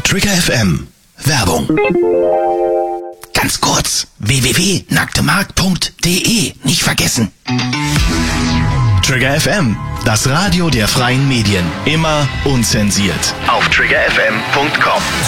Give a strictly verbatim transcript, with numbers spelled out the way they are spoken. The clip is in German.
Trigger F M. Werbung. Ganz kurz. w w w punkt nacktemarkt punkt de. Nicht vergessen. Trigger F M. Das Radio der freien Medien. Immer unzensiert. Auf trigger f m punkt com.